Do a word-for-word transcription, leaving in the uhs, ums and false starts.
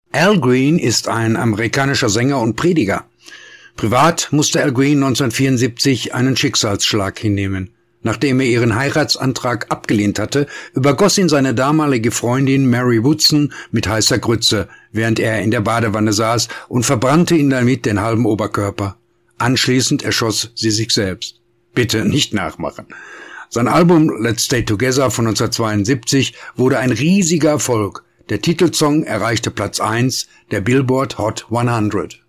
Al Green ist ein amerikanischer Sänger und Prediger. Privat musste Al Green neunzehnhundertvierundsiebzig einen Schicksalsschlag hinnehmen. Nachdem er ihren Heiratsantrag abgelehnt hatte, übergoss ihn seine damalige Freundin Mary Woodson mit heißer Grütze, während er in der Badewanne saß, und verbrannte ihn damit den halben Oberkörper. Anschließend erschoss sie sich selbst. Bitte nicht nachmachen. Sein Album Let's Stay Together von neunzehnhundertzweiundsiebzig wurde ein riesiger Erfolg. Der Titelsong erreichte Platz eins der Billboard Hot hundert.